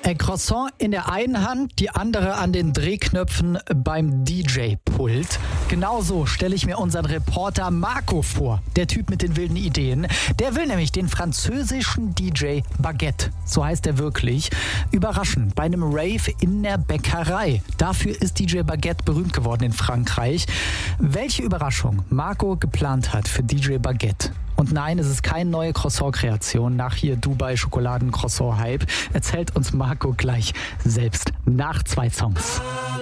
Ein Croissant in der einen Hand, die andere an den Drehknöpfen beim DJ-Pult. Genauso stelle ich mir unseren Reporter Marco vor, der Typ mit den wilden Ideen. Der will nämlich den französischen DJ Baguette, so heißt er wirklich, überraschen bei einem Rave in der Bäckerei. Dafür ist DJ Baguette berühmt geworden in Frankreich. Welche Überraschung Marco geplant hat für DJ Baguette. Und nein, es ist keine neue Croissant-Kreation nach hier Dubai-Schokoladen-Croissant-Hype. Erzählt uns Marco gleich selbst nach 2 Songs.